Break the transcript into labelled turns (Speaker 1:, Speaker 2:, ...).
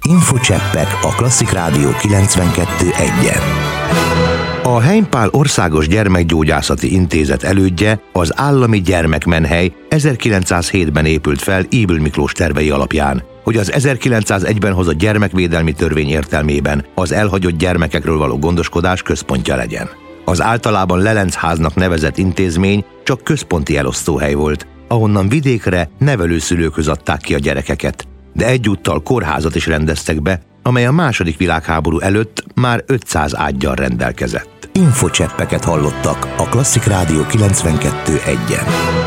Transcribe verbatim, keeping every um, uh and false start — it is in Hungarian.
Speaker 1: Infocseppek a Klasszik Rádió kilencvenkettő egyen. A Heimpál Országos Gyermekgyógyászati Intézet elődje, az Állami Gyermekmenhely ezerkilencszázhétben épült fel Ybl Miklós tervei alapján, hogy az ezerkilencszázegyben hozott gyermekvédelmi törvény értelmében az elhagyott gyermekekről való gondoskodás központja legyen. Az általában lelencháznak nevezett intézmény csak központi elosztóhely volt, ahonnan vidékre nevelőszülőkhöz adták ki a gyerekeket, de egyúttal kórházat is rendeztek be, amely a második világháború előtt már ötszáz ággyal rendelkezett. Infocseppeket hallottak a Klasszik Rádió kilencvenkettő egyen.